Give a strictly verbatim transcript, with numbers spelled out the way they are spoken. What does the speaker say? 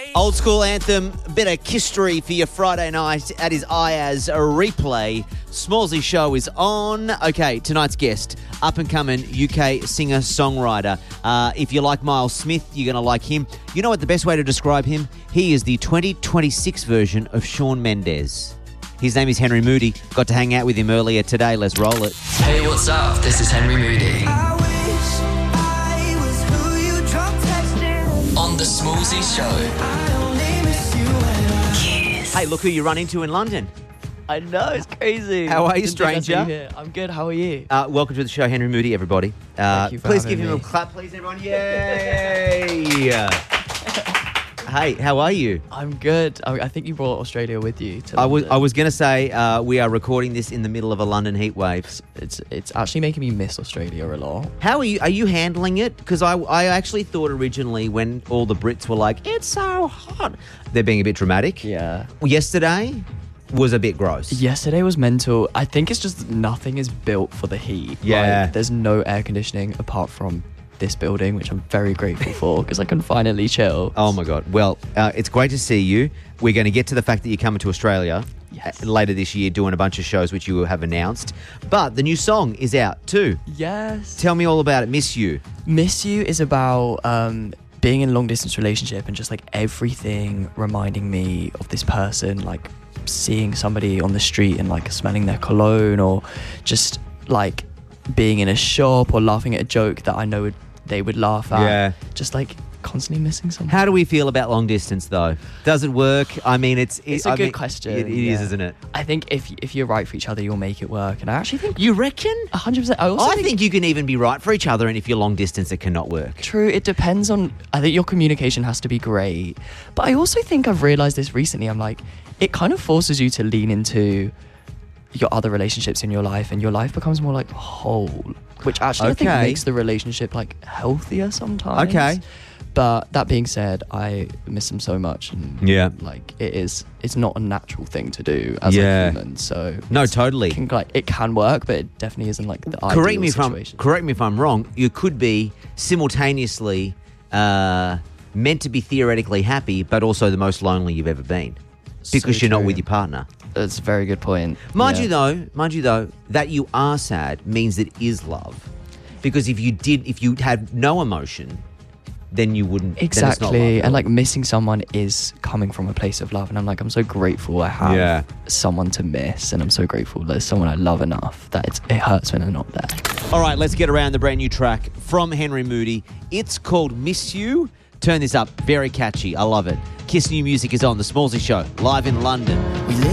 Old school anthem, bit of history for your Friday night at his Ayaz replay. Smallsy show is on. Okay, tonight's guest, up-and-coming U K singer-songwriter. Uh, if you like Miles Smith, you're going to like him. You know what the best way to describe him? He is the twenty twenty-six version of Shawn Mendes. His name is Henry Moody. Got to hang out with him earlier today. Let's roll it. Hey, what's up? This is Henry Moody. I wish I was who you dropped texting. On the Smallsy Show. I only miss you when I Hey, look who you run into in London. I know, it's crazy. How are you, Didn't think I'd stranger? be here. I'm good, how are you? Uh, welcome to the show, Henry Moody, everybody. Uh, Thank you for please having give him me. a clap, please, everyone. Yay! Hey, how are you? I'm good. I, I think you brought Australia with you to I was London. I was going to say uh, we are recording this in the middle of a London heat wave. It's it's actually making me miss Australia a lot. How are you? Are you handling it? Because I I actually thought originally when all the Brits were like, it's so hot, they're being a bit dramatic. Yeah. Yesterday was a bit gross. Yesterday was mental. I think it's just nothing is built for the heat. Yeah. Like, there's no air conditioning apart from this building, which I'm very grateful for because I can finally chill. Oh my God. Well, uh, it's great to see you. We're going to get to the fact that you're coming to Australia Yes. uh, later this year doing a bunch of shows which you have announced. But the new song is out too. Yes. Tell me all about it. Miss You. Miss You is about um, being in a long distance relationship and just like everything reminding me of this person, like seeing somebody on the street and like smelling their cologne, or just like being in a shop or laughing at a joke that I know would, they would laugh at. Yeah. Just like constantly missing someone. How do we feel about long distance though? Does it work? I mean, it's It's a a good question. It, it yeah. is, isn't it? I think if if you're right for each other, you'll make it work. And I actually think You reckon? one hundred percent. I also I think, think you can even be right for each other, and if you're long distance, it cannot work. true. It depends on. I think your communication has to be great. But I also think I've realized this recently. I'm like, it kind of forces you to lean into your other relationships in your life, and your life becomes more like whole, which actually I think Okay. makes the relationship like healthier sometimes. Okay. But that being said, I miss them so much, and Yeah. like it is, it's not a natural thing to do as Yeah. a human. So No, it's- totally. can, like it can work, but it definitely isn't like the Correct ideal me if I'm situation. correct me if I'm wrong. You could be simultaneously uh, meant to be theoretically happy, but also the most lonely you've ever been because So you're not true. with your partner. That's a very good point. Mind Yeah. you, though, mind you though, that you are sad means that it is love. Because if you did, if you had no emotion, then you wouldn't. then it's not love Exactly, at and all. like missing someone is coming from a place of love, and I'm like, I'm so grateful I have Yeah. someone to miss, and I'm so grateful there's someone I love enough that it's, it hurts when they're not there. All right, let's get around the brand new track from Henry Moody. It's called Miss You. Turn this up, very catchy. I love it. Kiss New Music is on the Smallsy Show, live in London.